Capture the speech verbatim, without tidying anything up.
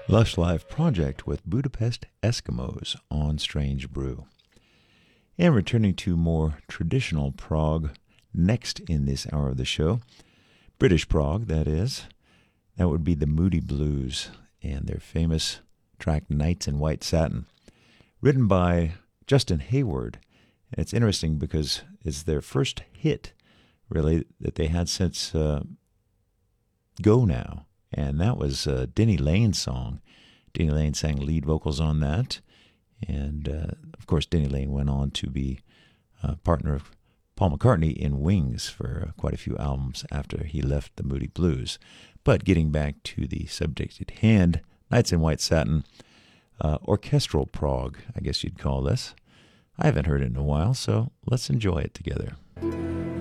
Lush Life Project with Budapest Eskimos on Strange Brew. And returning to more traditional prog next in this hour of the show, British prog, that is, that would be the Moody Blues and their famous track Nights in White Satin, written by Justin Hayward. And it's interesting because it's their first hit, really, that they had since uh, Go Now. And that was uh, Denny Lane's song. Denny Lane sang lead vocals on that. And, uh, of course, Denny Lane went on to be a partner of Paul McCartney in Wings for uh, quite a few albums after he left the Moody Blues. But getting back to the subject at hand, Nights in White Satin, uh, orchestral prog, I guess you'd call this. I haven't heard it in a while, so let's enjoy it together.